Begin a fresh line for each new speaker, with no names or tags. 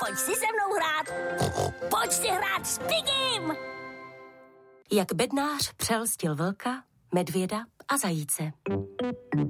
Pojď si se mnou hrát. Pojď si hrát s Pigim.
Jak bednář přelstil vlka, medvěda a zajíce.